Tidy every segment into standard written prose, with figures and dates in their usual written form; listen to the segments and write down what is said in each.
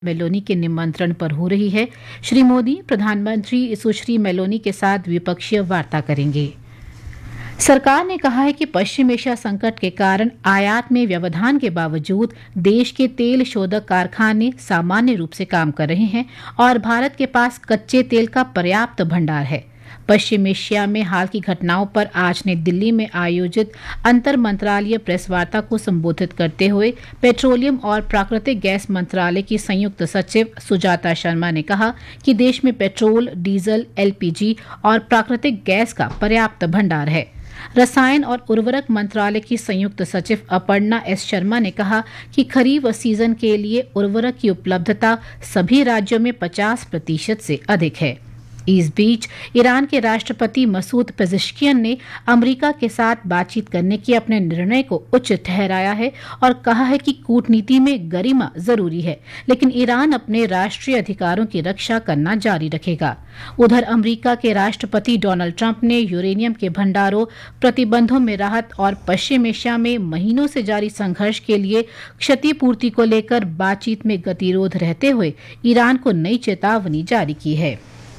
Meloni के निमंत्रण पर हो रही है। श्री मोदी प्रधानमंत्री सुश्री मेलोनी के साथ द्विपक्षीय वार्ता करेंगे। सरकार ने कहा है कि पश्चिम एशिया संकट के कारण आयात में व्यवधान के बावजूद देश के तेल शोधक कारखाने सामान्य रूप से काम कर रहे हैं और भारत के पास कच्चे तेल का पर्याप्त भंडार है। पश्चिम एशिया में हाल की घटनाओं पर आज नई दिल्ली में आयोजित अंतर मंत्रालय प्रेस वार्ता को संबोधित करते हुए पेट्रोलियम और प्राकृतिक गैस मंत्रालय की संयुक्त सचिव सुजाता शर्मा ने कहा कि देश में पेट्रोल, डीजल, एलपीजी और प्राकृतिक गैस का पर्याप्त भंडार है। रसायन और उर्वरक मंत्रालय की संयुक्त सचिव अपर्णा एस शर्मा ने कहा कि खरीफ सीजन के लिए उर्वरक की उपलब्धता सभी राज्यों में 50% से अधिक है। इस बीच ईरान के राष्ट्रपति मसूद पेज़ेश्कियन ने अमेरिका के साथ बातचीत करने के अपने निर्णय को उचित ठहराया है और कहा है कि कूटनीति में गरिमा जरूरी है, लेकिन ईरान अपने राष्ट्रीय अधिकारों की रक्षा करना जारी रखेगा। उधर अमेरिका के राष्ट्रपति डोनाल्ड ट्रंप ने यूरेनियम के भंडारों, प्रतिबंधों में राहत और पश्चिम एशिया में महीनों से जारी संघर्ष के लिए क्षतिपूर्ति को लेकर बातचीत में गतिरोध रहते हुए ईरान को नई चेतावनी जारी की है।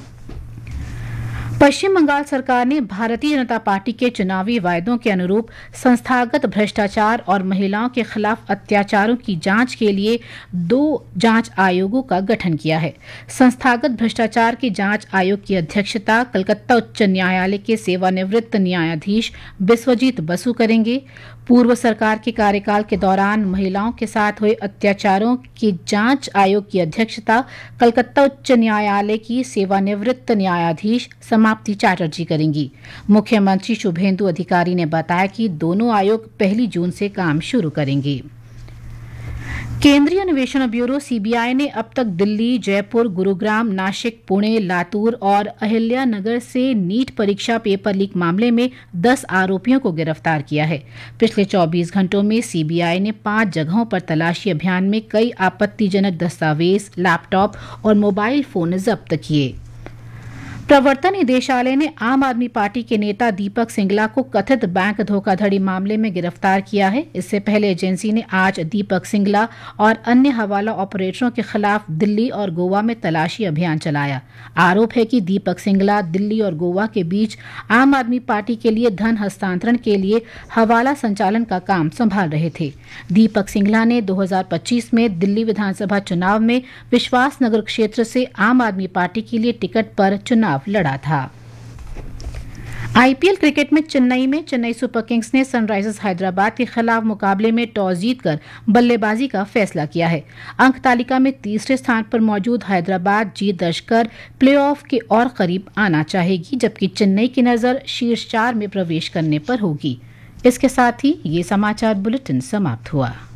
पश्चिम बंगाल सरकार ने भारतीय जनता पार्टी के चुनावी वायदों के अनुरूप संस्थागत भ्रष्टाचार और महिलाओं के खिलाफ अत्याचारों की जांच के लिए 2 जांच आयोगों का गठन किया है। संस्थागत भ्रष्टाचार के जांच आयोग की अध्यक्षता कलकत्ता उच्च न्यायालय के सेवानिवृत्त न्यायाधीश बिस्वजीत बसु करेंगे। पूर्व सरकार के कार्यकाल के दौरान महिलाओं के साथ हुए अत्याचारों की जांच आयोग की अध्यक्षता कलकत्ता उच्च न्यायालय की सेवानिवृत्त न्यायाधीश समाप्ति चैटर्जी करेंगी। मुख्यमंत्री शुभेंदु अधिकारी ने बताया कि दोनों आयोग 1 जून से काम शुरू करेंगे। केंद्रीय अन्वेषण ब्यूरो सीबीआई ने अब तक दिल्ली, जयपुर, गुरुग्राम, नासिक, पुणे, लातूर और अहिल्यानगर से नीट परीक्षा पेपर लीक मामले में 10 आरोपियों को गिरफ्तार किया है। पिछले 24 घंटों में सीबीआई ने 5 जगहों पर तलाशी अभियान में कई आपत्तिजनक दस्तावेज, लैपटॉप और मोबाइल फोन जब्त किए। प्रवर्तन निदेशालय ने आम आदमी पार्टी के नेता दीपक सिंगला को कथित बैंक धोखाधड़ी मामले में गिरफ्तार किया है। इससे पहले एजेंसी ने आज दीपक सिंगला और अन्य हवाला ऑपरेटरों के खिलाफ दिल्ली और गोवा में तलाशी अभियान चलाया। आरोप है कि दीपक सिंगला दिल्ली और गोवा के बीच आम आदमी पार्टी के लिए धन हस्तांतरण के लिए हवाला संचालन का काम संभाल रहे थे। दीपक सिंगला ने 2025 में दिल्ली विधानसभा चुनाव में विश्वास नगर क्षेत्र से आम आदमी पार्टी के लिए टिकट पर चुनाव लड़ा था। आईपीएल क्रिकेट में चेन्नई सुपर किंग्स ने सनराइजर्स हैदराबाद के खिलाफ मुकाबले में टॉस जीतकर बल्लेबाजी का फैसला किया है। अंक तालिका में तीसरे स्थान पर मौजूद हैदराबाद जीत दर्ज कर प्लेऑफ के और करीब आना चाहेगी, जबकि चेन्नई की नजर शीर्ष 4 में प्रवेश करने पर होगी। इसके साथ ही ये समाचार बुलेटिन समाप्त हुआ।